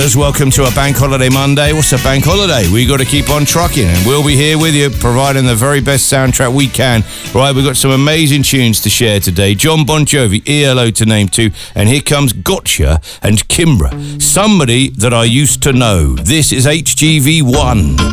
Welcome to a Bank Holiday Monday. What's a bank holiday? We got to keep on trucking, and we'll be here with you, providing the very best soundtrack we can. Right, we've got some amazing tunes to share today. John Bon Jovi, ELO to name two, and here comes Gotcha and Kimbra, Somebody That I Used to Know. This is HGV1.